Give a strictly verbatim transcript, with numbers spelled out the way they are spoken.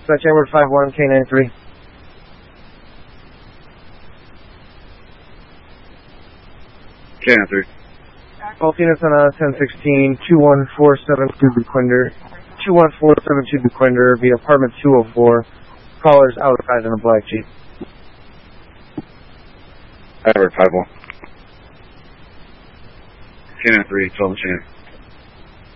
Dispatch Edward five one K nine three. K nine three. Both units on uh, ten sixteen, two one four seven two Bequinder, two one four seven two Bequinder via apartment two oh four. Callers outside in a black Jeep. Edward five one. K nine three, twelve chain.